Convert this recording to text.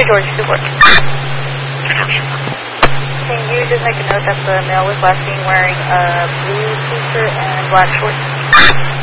George, 2-4. Can you just make a note that the male was last seen wearing a blue t-shirt and black shorts?